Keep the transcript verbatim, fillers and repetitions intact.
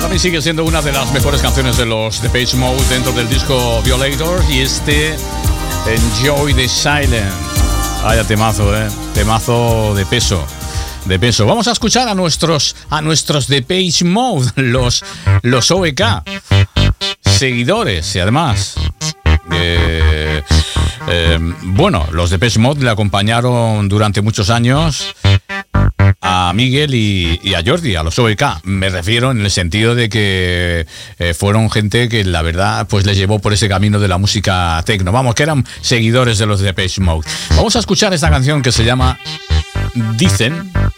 para mí sigue siendo una de las mejores canciones de los Depeche Mode dentro del disco Violator, y este Enjoy the Silence. Vaya temazo, eh. Temazo de peso. De peso. Vamos a escuchar a nuestros a nuestros Depeche Mode, los los O E K, seguidores, y además eh, eh, bueno, los Depeche Mode le acompañaron durante muchos años a Miguel y, y a Jordi, a los O E K. Me refiero en el sentido de que eh, fueron gente que la verdad pues les llevó por ese camino de la música techno. Vamos, que eran seguidores de los Depeche Mode. Vamos a escuchar esta canción que se llama Dicen.